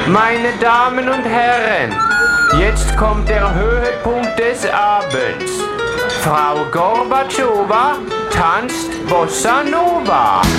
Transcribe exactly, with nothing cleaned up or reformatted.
Meine Damen und Herren, jetzt kommt der Höhepunkt des Abends. Frau Gorbatschowa tanzt Bossa Nova.